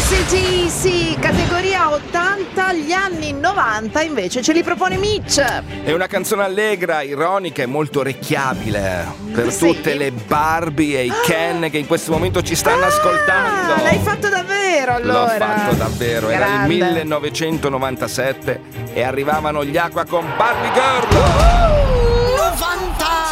AC/DC, categoria 80, gli anni 90 invece ce li propone Mitch. È una canzone allegra, ironica e molto orecchiabile per tutte le Barbie e i Ken che in questo momento ci stanno ascoltando. L'hai fatto davvero allora? L'ho fatto davvero, era il Grande. 1997 e arrivavano gli Aqua con Barbie Girl.